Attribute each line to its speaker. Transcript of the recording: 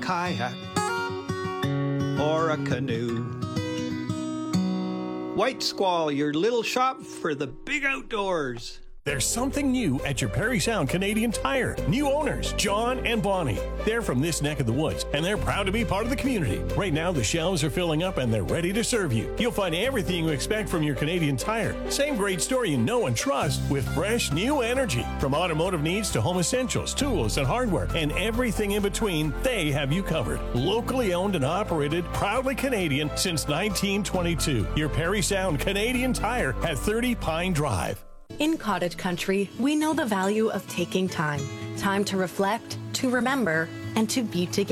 Speaker 1: kayak or a canoe. White Squall, your little shop for the big outdoors.
Speaker 2: There's something new at your Perry Sound Canadian Tire. New owners, John and Bonnie. They're from this neck of the woods, and they're proud to be part of the community. Right now, the shelves are filling up, and they're ready to serve you. You'll find everything you expect from your Canadian Tire. Same great store you know and trust with fresh, new energy. From automotive needs to home essentials, tools, and hardware, and everything in between, they have you covered. Locally owned and operated, proudly Canadian since 1922. Your Perry Sound Canadian Tire at 30 Pine Drive.
Speaker 3: In Cottage Country, we know the value of taking time. Time to reflect, to remember, and to be together.